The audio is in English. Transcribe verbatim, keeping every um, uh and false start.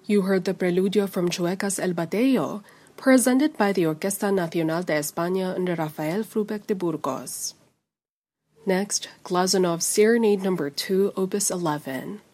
You heard the Preludio from Chuecas El Bateo, presented by the Orquesta Nacional de España under Rafael Frubeck de Burgos. Next, Glazonov's Serenade Number two, Opus eleven.